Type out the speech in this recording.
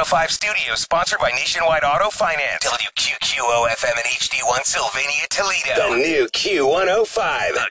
Q105 Studios, sponsored by Nationwide Auto Finance. WQQO FM and HD1 Sylvania, Toledo. The new Q105,